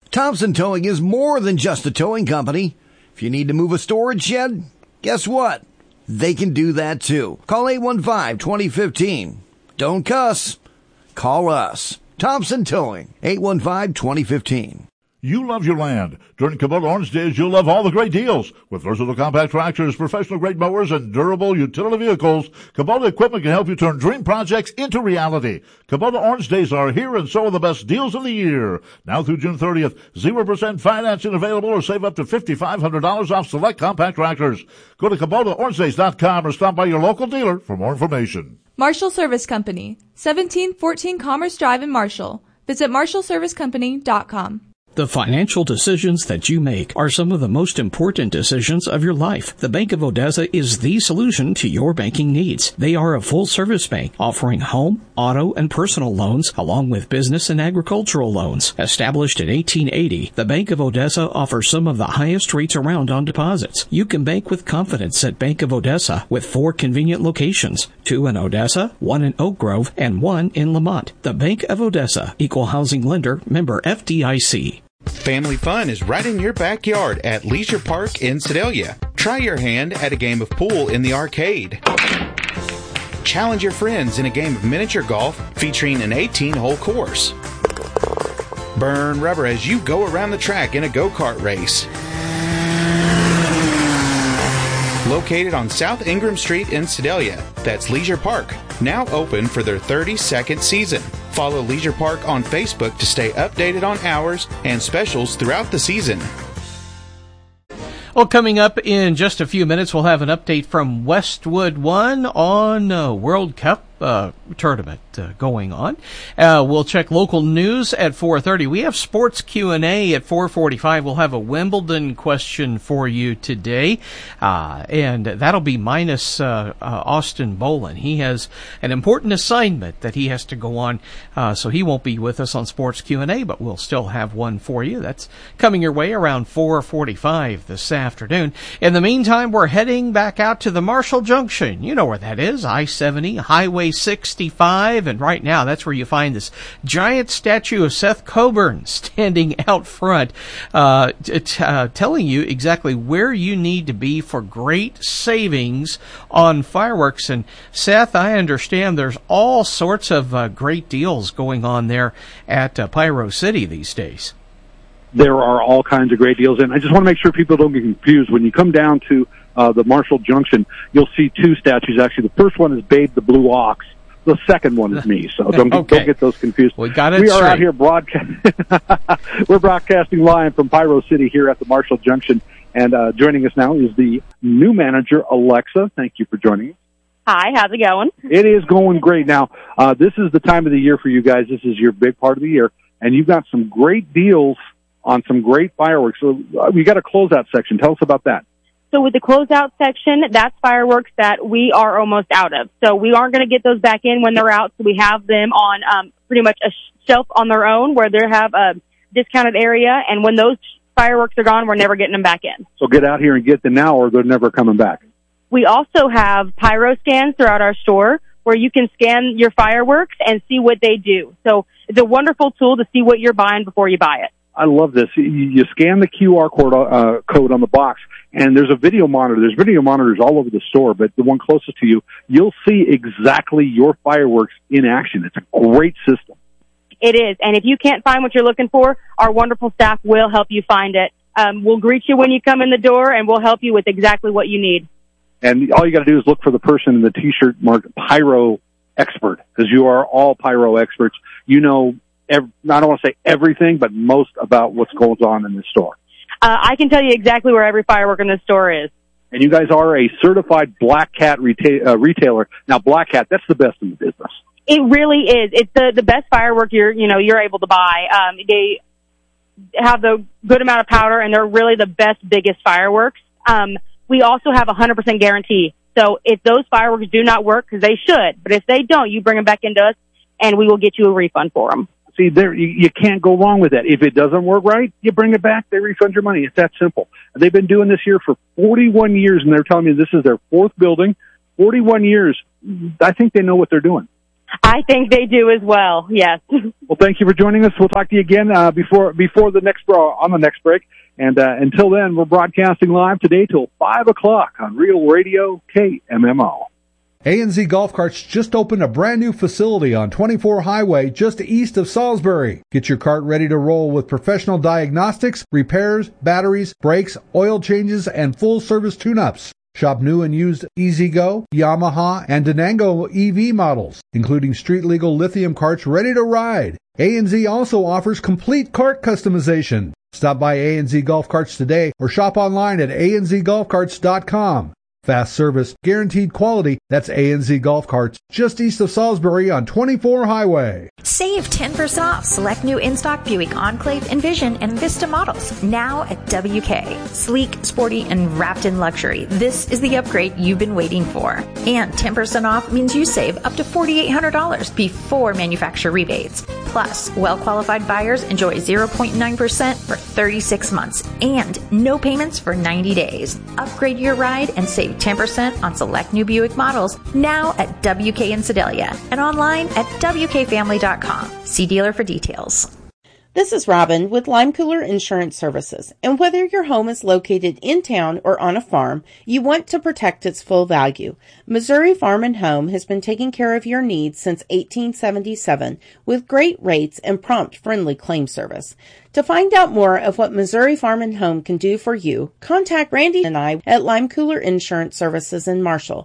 Thompson Towing is more than just a towing company. If you need to move a storage shed, guess what? They can do that too. Call 815-2015. Don't cuss. Call us. Thompson Towing, 815-2015. You love your land. During Kubota Orange Days, you'll love all the great deals. With versatile compact tractors, professional-grade mowers, and durable utility vehicles, Kubota equipment can help you turn dream projects into reality. Kubota Orange Days are here, and so are the best deals of the year. Now through June 30th, 0% financing available, or save up to $5,500 off select compact tractors. Go to KubotaOrangeDays.com or stop by your local dealer for more information. Marshall Service Company, 1714 Commerce Drive in Marshall. Visit MarshallServiceCompany.com. The financial decisions that you make are some of the most important decisions of your life. The Bank of Odessa is the solution to your banking needs. They are a full-service bank offering home, auto, and personal loans along with business and agricultural loans. Established in 1880, the Bank of Odessa offers some of the highest rates around on deposits. You can bank with confidence at Bank of Odessa with 4 convenient locations, 2 in Odessa, 1 in Oak Grove, and 1 in Lamont. The Bank of Odessa, Equal Housing Lender, member FDIC. Family fun is right in your backyard at Leisure Park in Sedalia. Try your hand at a game of pool in the arcade. Challenge your friends in a game of miniature golf featuring an 18-hole course. Burn rubber as you go around the track in a go-kart race. Located on South Ingram Street in Sedalia, that's Leisure Park, now open for their 32nd season. Follow Leisure Park on Facebook to stay updated on hours and specials throughout the season. Well, coming up in just a few minutes, we'll have an update from Westwood One on World Cup tournament going on. We'll check local news at 4:30. We have sports Q&A at 4:45. We'll have a Wimbledon question for you today, and that'll be minus Austin Bolin. He has an important assignment that he has to go on, so he won't be with us on sports Q&A, but we'll still have one for you. That's coming your way around 4:45 this afternoon. In the meantime, we're heading back out to the Marshall Junction. You know where that is, I-70, Highway 65, and right now that's where you find this giant statue of Seth Coburn standing out front, telling you exactly where you need to be for great savings on fireworks. And Seth, I understand there's all sorts of great deals going on there at Pyro City these days. There are all kinds of great deals, and I just want to make sure people don't get confused. When you come down to the Marshall Junction, you'll see 2 statues. Actually, the first one is Babe the Blue Ox. The second one is me, so don't get those confused. We got it. We are out here we're broadcasting live from Pyro City here at the Marshall Junction, and joining us now is the new manager, Alexa. Thank you for joining us. Hi, how's it going? It is going great. Now, this is the time of the year for you guys. This is your big part of the year, and you've got some great deals on some great fireworks. So we got a closeout section. Tell us about that. So with the closeout section, that's fireworks that we are almost out of. So we aren't going to get those back in when they're out. So we have them on pretty much a shelf on their own where they have a discounted area. And when those fireworks are gone, we're never getting them back in. So get out here and get them now or they're never coming back. We also have pyro scans throughout our store where you can scan your fireworks and see what they do. So it's a wonderful tool to see what you're buying before you buy it. I love this. You scan the QR code on the box, and there's a video monitor. There's video monitors all over the store, but the one closest to you, you'll see exactly your fireworks in action. It's a great system. It is, and if you can't find what you're looking for, our wonderful staff will help you find it. We'll greet you when you come in the door, and we'll help you with exactly what you need. And all you got to do is look for the person in the T-shirt marked Pyro Expert, because you are all Pyro experts. You know, I don't want to say everything, but most about what's going on in the store. I can tell you exactly where every firework in the store is. And you guys are a certified Black Cat retailer. Now, Black Cat, that's the best in the business. It really is. It's the best firework you're able to buy. They have the good amount of powder, and they're really the best, biggest fireworks. We also have a 100% guarantee. So if those fireworks do not work, because they should, but if they don't, you bring them back into us, and we will get you a refund for them. See, there you can't go wrong with that. If it doesn't work right, you bring it back, they refund your money. It's that simple. They've been doing this here for 41 years, and they're telling me this is their 4th building. 41 years. I think they know what they're doing. I think they do as well. Yes. Well, thank you for joining us. We'll talk to you again before the next on the next break. And until then, we're broadcasting live today till 5 o'clock on Real Radio KMMO. A&Z Golf Carts just opened a brand new facility on 24 Highway just east of Salisbury. Get your cart ready to roll with professional diagnostics, repairs, batteries, brakes, oil changes, and full-service tune-ups. Shop new and used EasyGo, Yamaha, and Denango EV models, including street-legal lithium carts ready to ride. A&Z also offers complete cart customization. Stop by A&Z Golf Carts today or shop online at anzgolfcarts.com. Fast service, guaranteed quality. That's A&Z Golf Carts, just east of Salisbury on 24 Highway. Save 10% off select new in-stock Buick Enclave, Envision, and Vista models now at WK. Sleek, sporty, and wrapped in luxury. This is the upgrade you've been waiting for. And 10% off means you save up to $4,800 before manufacturer rebates. Plus, well-qualified buyers enjoy 0.9% for 36 months and no payments for 90 days. Upgrade your ride and save 10% on select new Buick models now at WK in Sedalia and online at WKFamily.com. See dealer for details. This is Robin with Lime Cooler Insurance Services, and whether your home is located in town or on a farm, you want to protect its full value. Missouri Farm and Home has been taking care of your needs since 1877 with great rates and prompt, friendly claim service. To find out more of what Missouri Farm and Home can do for you, contact Randy and I at Lime Cooler Insurance Services in Marshall,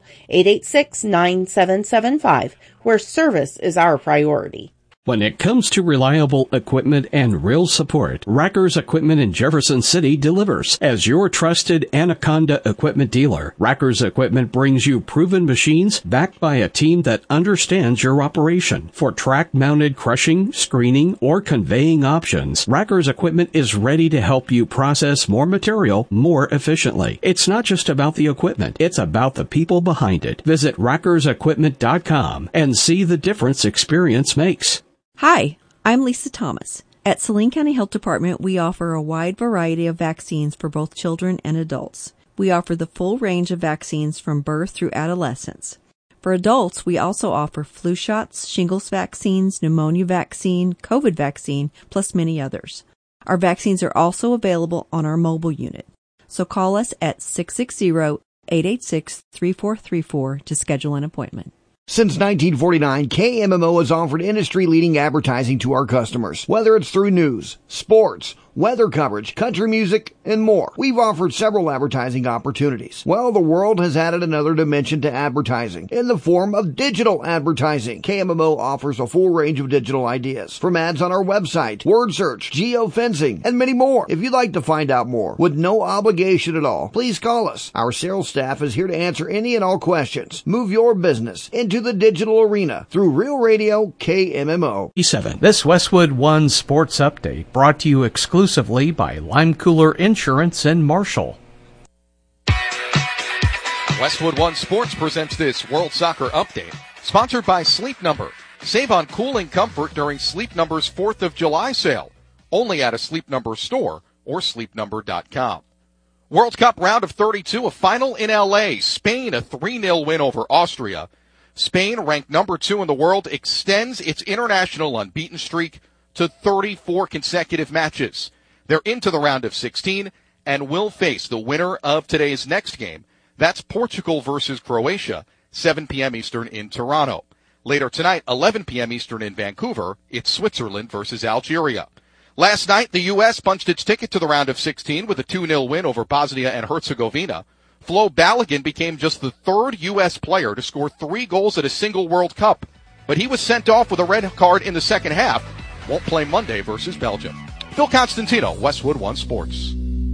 886-9775, where service is our priority. When it comes to reliable equipment and real support, Racker's Equipment in Jefferson City delivers. As your trusted Anaconda equipment dealer, Racker's Equipment brings you proven machines backed by a team that understands your operation. For track-mounted crushing, screening, or conveying options, Racker's Equipment is ready to help you process more material more efficiently. It's not just about the equipment, it's about the people behind it. Visit rackersequipment.com and see the difference experience makes. Hi, I'm Lisa Thomas. At Saline County Health Department, we offer a wide variety of vaccines for both children and adults. We offer the full range of vaccines from birth through adolescence. For adults, we also offer flu shots, shingles vaccines, pneumonia vaccine, COVID vaccine, plus many others. Our vaccines are also available on our mobile unit. So call us at 660-886-3434 to schedule an appointment. Since 1949, KMMO has offered industry-leading advertising to our customers. Whether it's through news, sports, weather coverage, country music, and more. We've offered several advertising opportunities. Well, the world has added another dimension to advertising in the form of digital advertising. KMMO offers a full range of digital ideas, from ads on our website, word search, geofencing, and many more. If you'd like to find out more with no obligation at all, please call us. Our sales staff is here to answer any and all questions. Move your business into the digital arena through Real Radio KMMO. This Westwood One Sports Update brought to you exclusively by Lime Cooler Insurance in Marshall. Westwood One Sports presents this World Soccer Update, sponsored by Sleep Number. Save on cooling comfort during Sleep Number's 4th of July sale, only at a Sleep Number store or sleepnumber.com. World Cup round of 32, a final in LA. Spain, a 3-0 win over Austria. Spain, ranked number 2 in the world, extends its international unbeaten streak to 34 consecutive matches. They're into the round of 16 and will face the winner of today's next game. That's Portugal versus Croatia, 7 p.m. Eastern in Toronto. Later tonight, 11 p.m. Eastern in Vancouver, it's Switzerland versus Algeria. Last night, the U.S. punched its ticket to the round of 16 with a 2-0 win over Bosnia and Herzegovina. Flo Balogun became just the third U.S. player to score 3 goals at a single World Cup, but he was sent off with a red card in the second half. Won't play Monday versus Belgium. Phil Constantino, Westwood One Sports.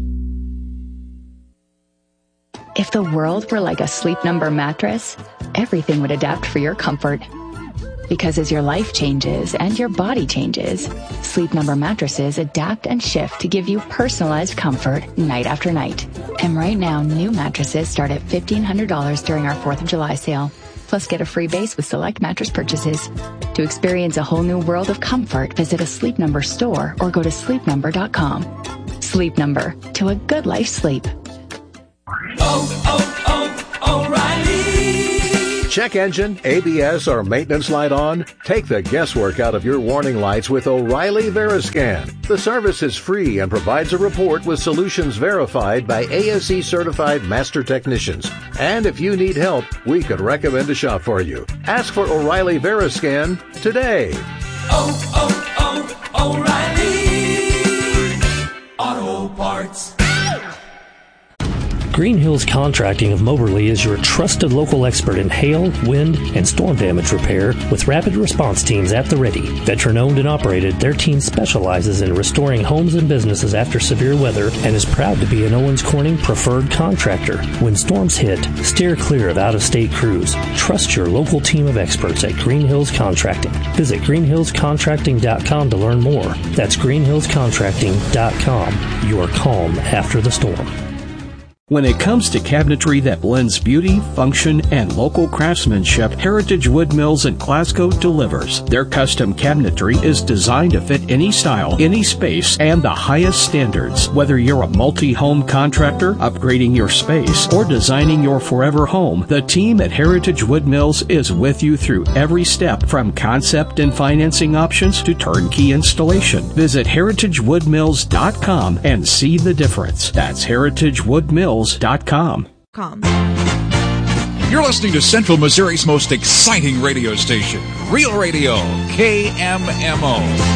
If the world were like a Sleep Number mattress, everything would adapt for your comfort. Because as your life changes and your body changes, Sleep Number mattresses adapt and shift to give you personalized comfort night after night. And right now, new mattresses start at $1,500 during our 4th of July sale. Plus, get a free base with select mattress purchases. To experience a whole new world of comfort, visit a Sleep Number store or go to sleepnumber.com. Sleep Number, to a good life sleep. O'Reilly Check engine, ABS, or maintenance light on? Take the guesswork out of your warning lights with O'Reilly Veriscan. The service is free and provides a report with solutions verified by ASE certified master technicians. And if you need help, we could recommend a shop for you. Ask for O'Reilly Veriscan today. O'Reilly Auto Parts. Green Hills Contracting of Moberly is your trusted local expert in hail, wind, and storm damage repair with rapid response teams at the ready. Veteran-owned and operated, their team specializes in restoring homes and businesses after severe weather and is proud to be an Owens Corning preferred contractor. When storms hit, steer clear of out-of-state crews. Trust your local team of experts at Green Hills Contracting. Visit greenhillscontracting.com to learn more. That's greenhillscontracting.com. Your calm after the storm. When it comes to cabinetry that blends beauty, function, and local craftsmanship, Heritage Wood Mills in Glasgow delivers. Their custom cabinetry is designed to fit any style, any space, and the highest standards. Whether you're a multi-home contractor, upgrading your space, or designing your forever home, the team at Heritage Wood Mills is with you through every step, from concept and financing options to turnkey installation. Visit heritagewoodmills.com and see the difference. That's heritagewoodmills.com. You're listening to Central Missouri's most exciting radio station, Real Radio, KMMO.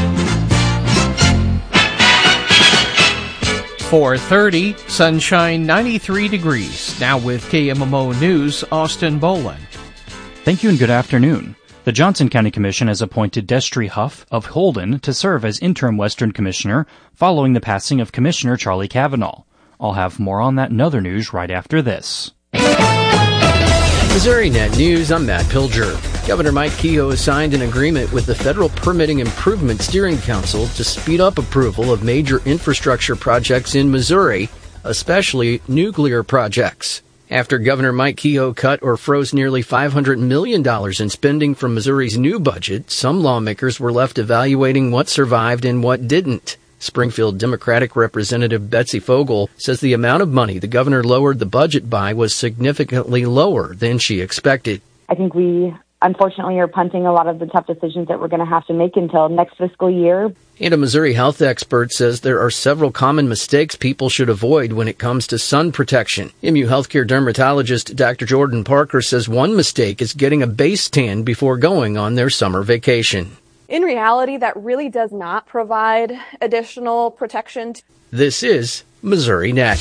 4:30, sunshine, 93 degrees. Now with KMMO News, Austin Boland. Thank you and good afternoon. The Johnson County Commission has appointed Destry Huff of Holden to serve as interim Western Commissioner following the passing of Commissioner Charlie Kavanaugh. I'll have more on that and other news right after this. Missouri Net News, I'm Matt Pilger. Governor Mike Kehoe has signed an agreement with the Federal Permitting Improvement Steering Council to speed up approval of major infrastructure projects in Missouri, especially nuclear projects. After Governor Mike Kehoe cut or froze nearly $500 million in spending from Missouri's new budget, some lawmakers were left evaluating what survived and what didn't. Springfield Democratic Representative Betsy Fogel says the amount of money the governor lowered the budget by was significantly lower than she expected. I think we, unfortunately, are punting a lot of the tough decisions that we're going to have to make until next fiscal year. And a Missouri health expert says there are several common mistakes people should avoid when it comes to sun protection. MU Healthcare dermatologist Dr. Jordan Parker says one mistake is getting a base tan before going on their summer vacation. In reality, that really does not provide additional protection. This is Missouri Net.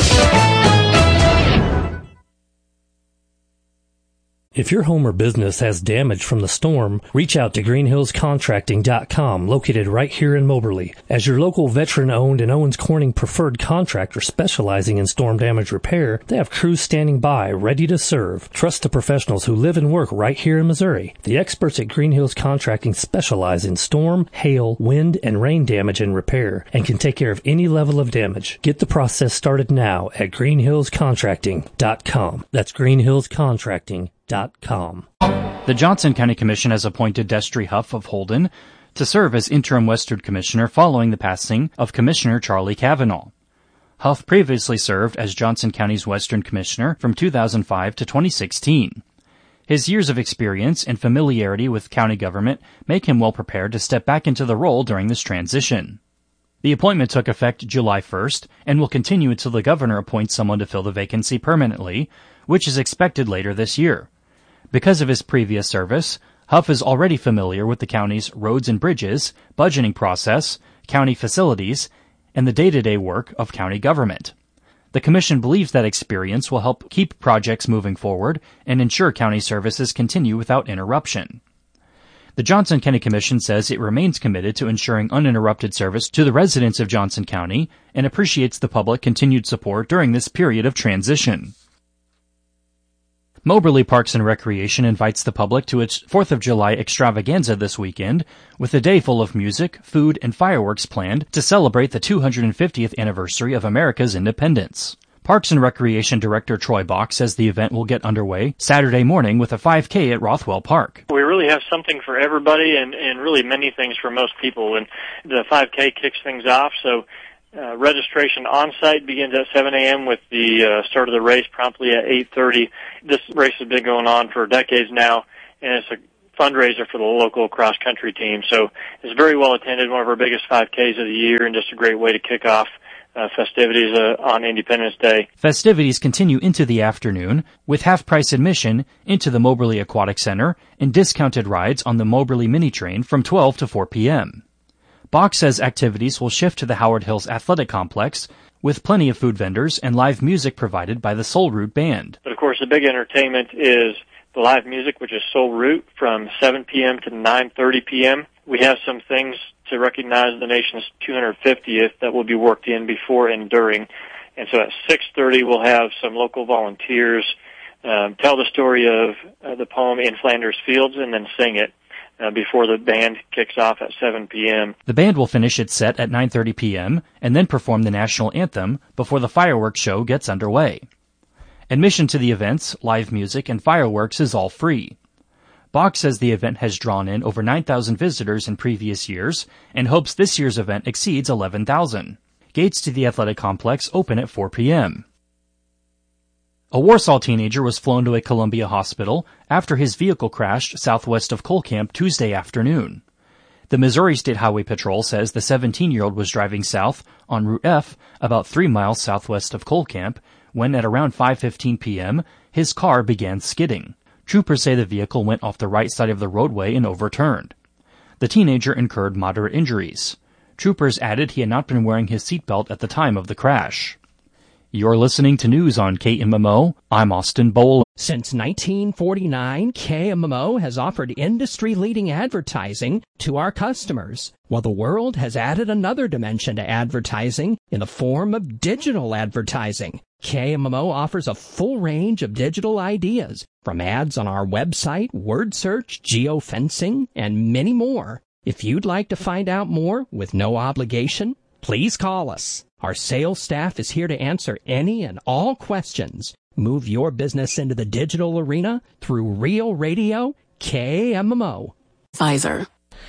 If your home or business has damage from the storm, reach out to greenhillscontracting.com, located right here in Moberly. As your local veteran-owned and Owens Corning preferred contractor specializing in storm damage repair, they have crews standing by, ready to serve. Trust the professionals who live and work right here in Missouri. The experts at Green Hills Contracting specialize in storm, hail, wind, and rain damage and repair, and can take care of any level of damage. Get the process started now at greenhillscontracting.com. That's greenhillscontracting.com. The Johnson County Commission has appointed Destry Huff of Holden to serve as interim Western Commissioner following the passing of Commissioner Charlie Kavanaugh. Huff previously served as Johnson County's Western Commissioner from 2005 to 2016. His years of experience and familiarity with county government make him well prepared to step back into the role during this transition. The appointment took effect July 1st and will continue until the governor appoints someone to fill the vacancy permanently, which is expected later this year. Because of his previous service, Huff is already familiar with the county's roads and bridges, budgeting process, county facilities, and the day-to-day work of county government. The Commission believes that experience will help keep projects moving forward and ensure county services continue without interruption. The Johnson County Commission says it remains committed to ensuring uninterrupted service to the residents of Johnson County and appreciates the public's continued support during this period of transition. Moberly Parks and Recreation invites the public to its 4th of July extravaganza this weekend, with a day full of music, food, and fireworks planned to celebrate the 250th anniversary of America's independence. Parks and Recreation Director Troy Bach says the event will get underway Saturday morning with a 5K at Rothwell Park. We really have something for everybody and really many things for most people, and the 5K kicks things off, so Registration on-site begins at 7 a.m. with the start of the race promptly at 8:30. This race has been going on for decades now, and it's a fundraiser for the local cross-country team. So it's very well attended, one of our biggest 5Ks of the year, and just a great way to kick off festivities on Independence Day. Festivities continue into the afternoon with half-price admission into the Moberly Aquatic Center and discounted rides on the Moberly Mini Train from 12 to 4 p.m. Bach says activities will shift to the Howard Hills Athletic Complex with plenty of food vendors and live music provided by the Soul Root Band. But of course, the big entertainment is the live music, which is Soul Root, from 7 p.m. to 9:30 p.m. We have some things to recognize the nation's 250th that will be worked in before and during. And so at 6:30, we'll have some local volunteers tell the story of the poem In Flanders Fields and then sing it before the band kicks off at 7 p.m. The band will finish its set at 9:30 p.m. and then perform the national anthem before the fireworks show gets underway. Admission to the events, live music, and fireworks is all free. Bach says the event has drawn in over 9,000 visitors in previous years and hopes this year's event exceeds 11,000. Gates to the athletic complex open at 4 p.m. A Warsaw teenager was flown to a Columbia hospital after his vehicle crashed southwest of Colcamp Tuesday afternoon. The Missouri State Highway Patrol says the 17-year-old was driving south on Route F about 3 miles southwest of Colcamp when at around 5:15 p.m. his car began skidding. Troopers say the vehicle went off the right side of the roadway and overturned. The teenager incurred moderate injuries. Troopers added he had not been wearing his seatbelt at the time of the crash. You're listening to news on KMMO. I'm Austin Bowl. Since 1949, KMMO has offered industry-leading advertising to our customers, while the world has added another dimension to advertising in the form of digital advertising. KMMO offers a full range of digital ideas, from ads on our website, word search, geofencing, and many more. If you'd like to find out more with no obligation, please call us. Our sales staff is here to answer any and all questions. Move your business into the digital arena through Real Radio KMMO. Pfizer.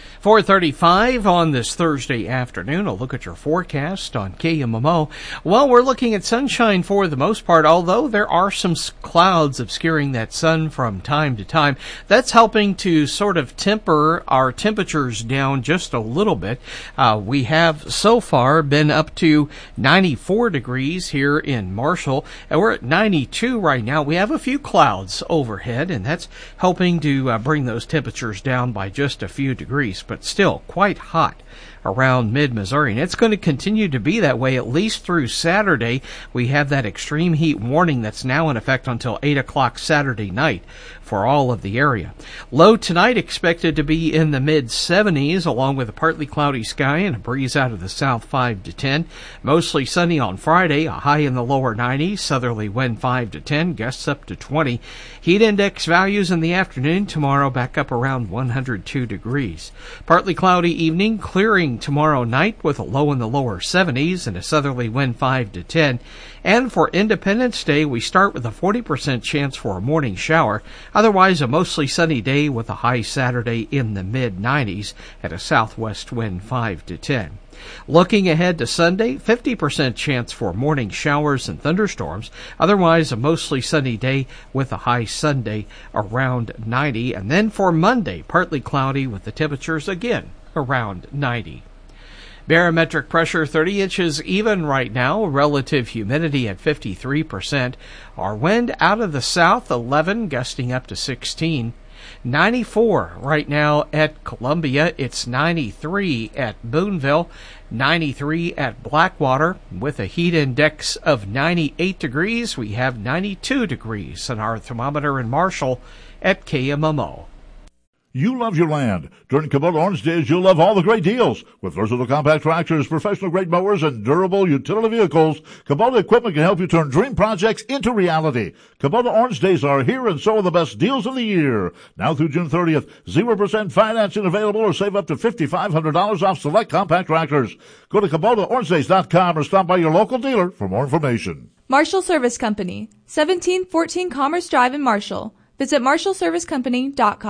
4:35 on this Thursday afternoon. A look at your forecast on KMMO. Well, we're looking at sunshine for the most part, although there are some clouds obscuring that sun from time to time. That's helping to sort of temper our temperatures down just a little bit. We have so far been up to 94 degrees here in Marshall, and we're at 92 right now. We have a few clouds overhead, and that's helping to bring those temperatures down by just a few degrees, but still quite hot around mid-Missouri, and it's going to continue to be that way at least through Saturday. We have that extreme heat warning that's now in effect until 8 o'clock Saturday night for all of the area. Low tonight expected to be in the mid-70s, along with a partly cloudy sky and a breeze out of the south 5 to 10. Mostly sunny on Friday, a high in the lower 90s, southerly wind 5 to 10, gusts up to 20. Heat index values in the afternoon tomorrow back up around 102 degrees. Partly cloudy evening, clearing tomorrow night with a low in the lower 70s and a southerly wind 5 to 10. And for Independence Day, we start with a 40% chance for a morning shower. Otherwise, a mostly sunny day with a high Saturday in the mid-90s at a southwest wind 5 to 10. Looking ahead to Sunday, 50% chance for morning showers and thunderstorms. Otherwise, a mostly sunny day with a high Sunday around 90. And then for Monday, partly cloudy with the temperatures again around 90. Barometric pressure 30 inches even right now. Relative humidity at 53%. Our wind out of the south 11, gusting up to 16. 94 right now at Columbia. It's 93 at Boonville. 93 at Blackwater. With a heat index of 98 degrees, we have 92 degrees on our thermometer in Marshall at KMMO. You love your land. During Kubota Orange Days, you'll love all the great deals. With versatile compact tractors, professional-grade mowers, and durable utility vehicles, Kubota equipment can help you turn dream projects into reality. Kubota Orange Days are here, and so are the best deals of the year. Now through June 30th, 0% financing available, or save up to $5,500 off select compact tractors. Go to KubotaOrangeDays.com or stop by your local dealer for more information. Marshall Service Company, 1714 Commerce Drive in Marshall. Visit MarshallServiceCompany.com.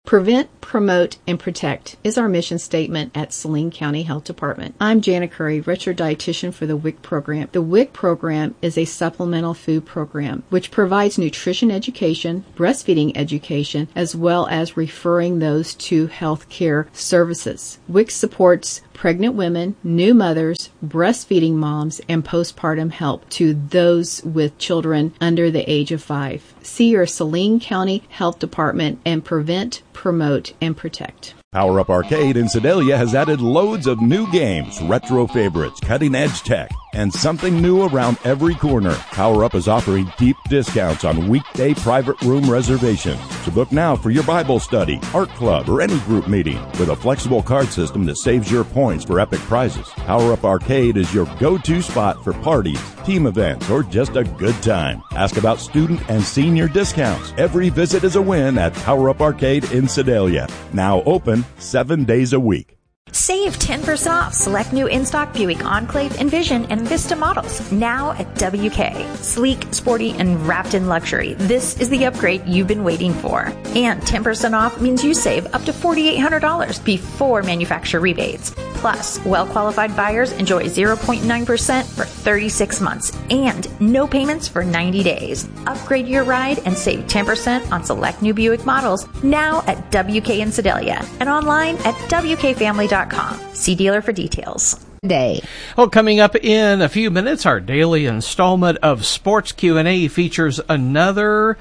Prevent, promote, and protect is our mission statement at Saline County Health Department. I'm Jana Curry, registered dietitian for the WIC program. The WIC program is a supplemental food program which provides nutrition education, breastfeeding education, as well as referring those to health care services. WIC supports pregnant women, new mothers, breastfeeding moms, and postpartum help to those with children under the age of 5. See your Saline County Health Department and prevent, promote, and protect. Power Up Arcade in Sedalia has added loads of new games, retro favorites, cutting-edge tech, and something new around every corner. Power Up is offering deep discounts on weekday private room reservations. So book now for your Bible study, art club, or any group meeting with a flexible card system that saves your points for epic prizes. Power Up Arcade is your go-to spot for parties, team events, or just a good time. Ask about student and senior discounts. Every visit is a win at Power Up Arcade in Sedalia. Now open 7 days a week. Save 10% off select new in-stock Buick Enclave, Envision, and Vista models now at WK. Sleek, sporty, and wrapped in luxury. This is the upgrade you've been waiting for. And 10% off means you save up to $4,800 before manufacturer rebates. Plus, well-qualified buyers enjoy 0.9% for 36 months and no payments for 90 days. Upgrade your ride and save 10% on select new Buick models now at WK in Sedalia and online at WKFamily.com. See dealer for details. Day. Well, coming up in a few minutes, our daily installment of Sports Q&A features another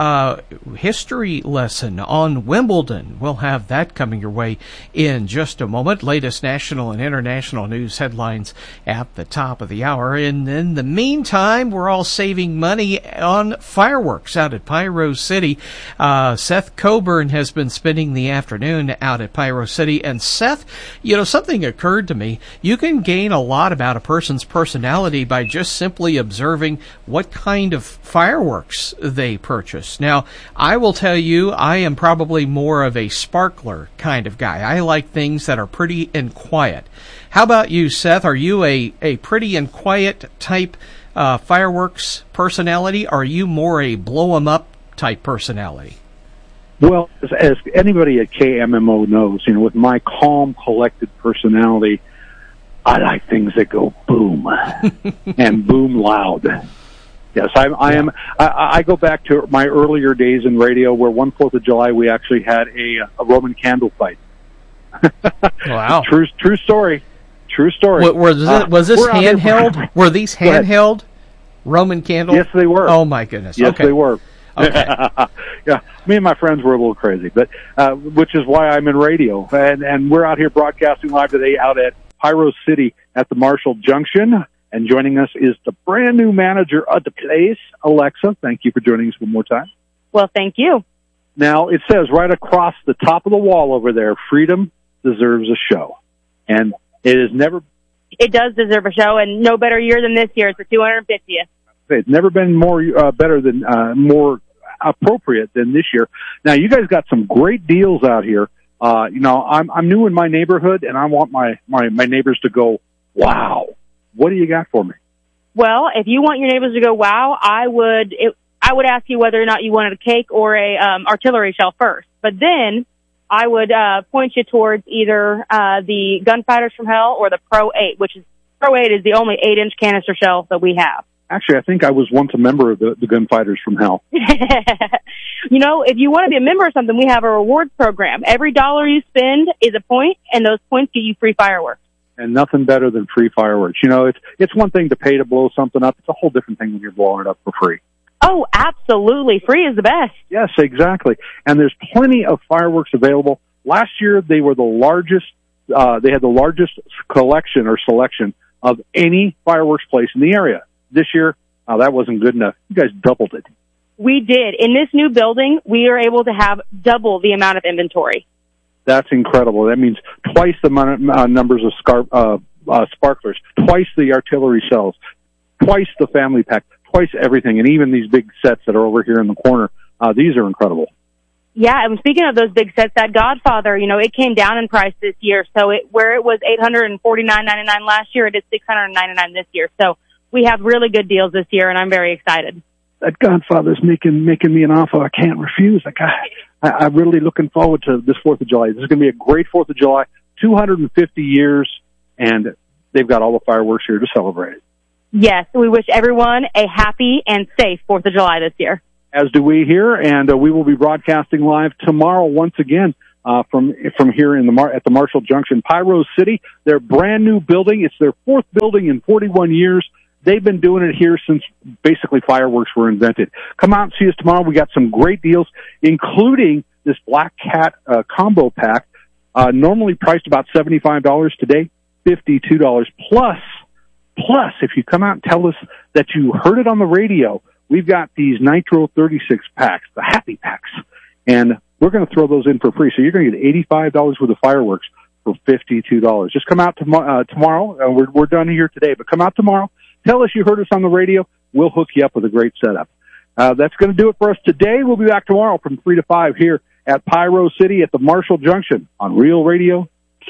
history lesson on Wimbledon. We'll have that coming your way in just a moment. Latest national and international news headlines at the top of the hour. And in the meantime, we're all saving money on fireworks out at Pyro City. Seth Coburn has been spending the afternoon out at Pyro City. And Seth, something occurred to me. You can gain a lot about a person's personality by just simply observing what kind of fireworks they purchase. Now, I will tell you, I am probably more of a sparkler kind of guy. I like things that are pretty and quiet. How about you, Seth? Are you a pretty and quiet type fireworks personality, or are you more a blow-em-up type personality? Well, as anybody at KMMO knows, with my calm, collected personality, I like things that go boom and boom loud. Yes, I go back to my earlier days in radio where one 4th of July we actually had a Roman candle fight. Wow. True story. True story. Was this handheld? Were these handheld Roman candles? Yes, they were. Oh my goodness. Yes, okay. They were. Okay. Yeah, me and my friends were a little crazy, but which is why I'm in radio, and we're out here broadcasting live today out at Pyro City at the Marshall Junction, and joining us is the brand new manager of the place, Alexa. Thank you for joining us one more time. Well, thank you. Now, it says right across the top of the wall over there, freedom deserves a show. And it does deserve a show, and no better year than this year. It's the 250th. It's never been more better than more appropriate than this year. Now, you guys got some great deals out here. I'm new in my neighborhood, and I want my neighbors to go, wow. What do you got for me? Well, if you want your neighbors to go, wow, I would ask you whether or not you wanted a cake or a artillery shell first. But then I would point you towards either the Gunfighters from Hell or the Pro 8, which is Pro 8 is the only 8-inch canister shell that we have. Actually, I think I was once a member of the Gunfighters from Hell. If you want to be a member of something, we have a rewards program. Every dollar you spend is a point, and those points get you free fireworks. And nothing better than free fireworks. It's one thing to pay to blow something up. It's a whole different thing when you're blowing it up for free. Oh, absolutely. Free is the best. Yes, exactly. And there's plenty of fireworks available. Last year, they were the largest, they had the largest collection or selection of any fireworks place in the area. This year, that wasn't good enough. You guys doubled it. We did. In this new building, we are able to have double the amount of inventory. That's incredible. That means twice the numbers of sparklers, twice the artillery shells, twice the family pack, twice everything, and even these big sets that are over here in the corner. These are incredible. Yeah, and speaking of those big sets, that Godfather, it came down in price this year. So where it was $849.99 last year, it is $699 this year. So we have really good deals this year, and I'm very excited. That Godfather's making me an offer I can't refuse. I'm really looking forward to this 4th of July. This is going to be a great 4th of July, 250 years, and they've got all the fireworks here to celebrate it. Yes, we wish everyone a happy and safe 4th of July this year. As do we here, and we will be broadcasting live tomorrow once again from here in at the Marshall Junction, Pyro City. Their brand new building. It's their 4th building in 41 years. They've been doing it here since basically fireworks were invented. Come out and see us tomorrow. We got some great deals, including this Black Cat combo pack, normally priced about $75 today, $52 plus. Plus, if you come out and tell us that you heard it on the radio, we've got these Nitro 36 packs, the Happy Packs, and we're going to throw those in for free. So you're going to get $85 worth of fireworks for $52. Just come out tomorrow. We're done here today, but come out tomorrow. Tell us you heard us on the radio. We'll hook you up with a great setup. That's going to do it for us today. We'll be back tomorrow from 3 to 5 here at Pyro City at the Marshall Junction on Real Radio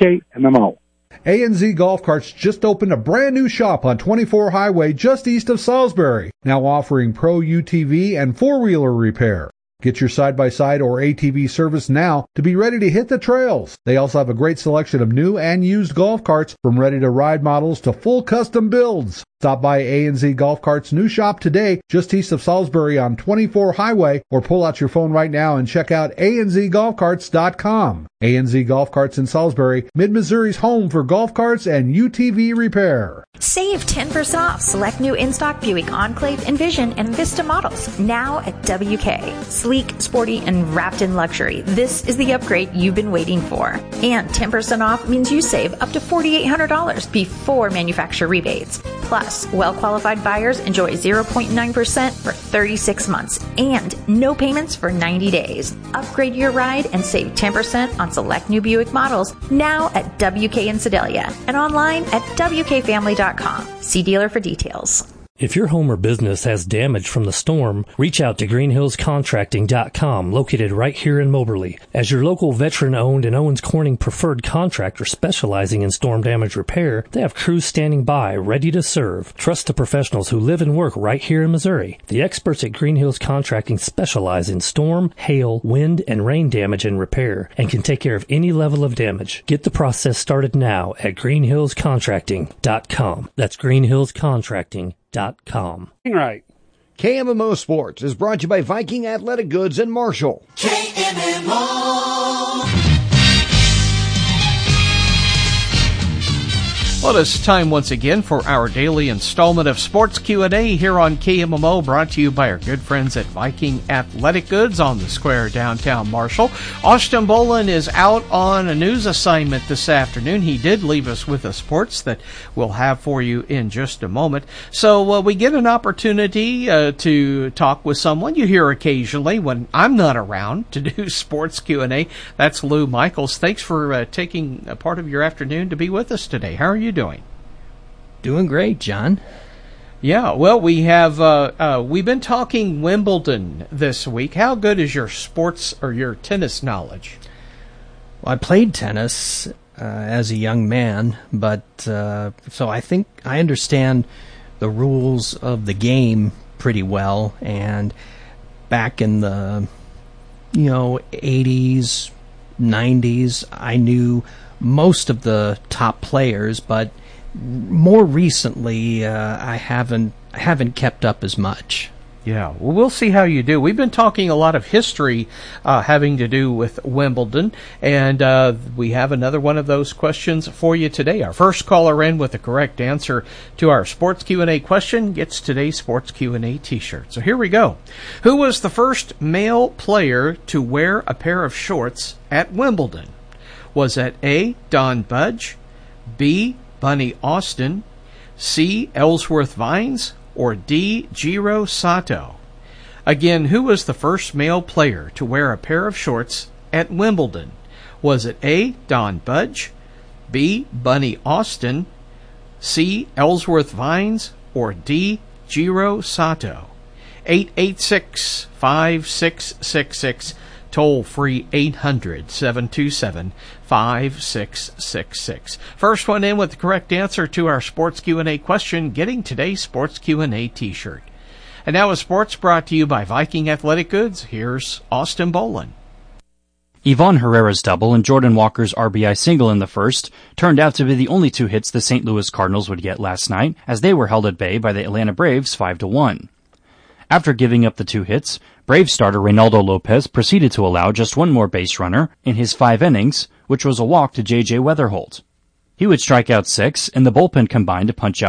KMMO. A&Z Golf Carts just opened a brand new shop on 24 Highway just east of Salisbury, now offering pro UTV and four-wheeler repair. Get your side-by-side or ATV service now to be ready to hit the trails. They also have a great selection of new and used golf carts, from ready-to-ride models to full custom builds. Stop by A&Z Golf Carts' new shop today, just east of Salisbury on 24 Highway, or pull out your phone right now and check out anzgolfcarts.com. A&Z Golf Carts in Salisbury, Mid-Missouri's home for golf carts and UTV repair. Save 10% off select new in-stock Buick Enclave, Envision, and Vista models now at WK. Sleek, sporty, and wrapped in luxury. This is the upgrade you've been waiting for. And 10% off means you save up to $4,800 before manufacturer rebates. Plus, well-qualified buyers enjoy 0.9% for 36 months and no payments for 90 days. Upgrade your ride and save 10% on select new Buick models now at WK in Sedalia and online at WKFamily.com. See dealer for details. If your home or business has damage from the storm, reach out to greenhillscontracting.com, located right here in Moberly. As your local veteran-owned and Owens Corning preferred contractor specializing in storm damage repair, they have crews standing by, ready to serve. Trust the professionals who live and work right here in Missouri. The experts at Green Hills Contracting specialize in storm, hail, wind, and rain damage and repair, and can take care of any level of damage. Get the process started now at greenhillscontracting.com. That's greenhillscontracting.com. Right. KMMO Sports is brought to you by Viking Athletic Goods in Marshall. KMMO. Well, it's time once again for our daily installment of Sports Q&A here on KMMO, brought to you by our good friends at Viking Athletic Goods on the square downtown Marshall. Austin Bolin is out on a news assignment this afternoon. He did leave us with a sports that we'll have for you in just a moment. So we get an opportunity to talk with someone you hear occasionally when I'm not around to do Sports Q&A. That's Lou Michaels. Thanks for taking a part of your afternoon to be with us today. How are you doing? Doing great, John. Yeah, well, we've been talking Wimbledon this week. How good is your sports or your tennis knowledge? Well, I played tennis as a young man, but so I think I understand the rules of the game pretty well. And back in the 80s, 90s, I knew most of the top players, but more recently I haven't kept up as much. Yeah, well, we'll see how you do. We've been talking a lot of history having to do with Wimbledon, and we have another one of those questions for you today. Our first caller in with the correct answer to our Sports Q&A question gets today's Sports Q&A t-shirt. So here we go. Who was the first male player to wear a pair of shorts at Wimbledon? Was it A, Don Budge, B, Bunny Austin, C, Ellsworth Vines, or D, Jiro Sato? Again, who was the first male player to wear a pair of shorts at Wimbledon? Was it A, Don Budge, B, Bunny Austin, C, Ellsworth Vines, or D, Jiro Sato? 886-5666. Toll free 800-727-5666. First one in with the correct answer to our Sports Q&A question, getting today's Sports Q&A t-shirt. And now a sports brought to you by Viking Athletic Goods. Here's Austin Bolin. Ivan Herrera's double and Jordan Walker's RBI single in the first turned out to be the only 2 hits the St. Louis Cardinals would get last night, as they were held at bay by the Atlanta Braves 5-1. After giving up the 2 hits, Braves starter Reynaldo Lopez proceeded to allow just 1 more base runner in his 5 innings, which was a walk to J.J. Weatherholt. He would strike out 6, and the bullpen combined to punch out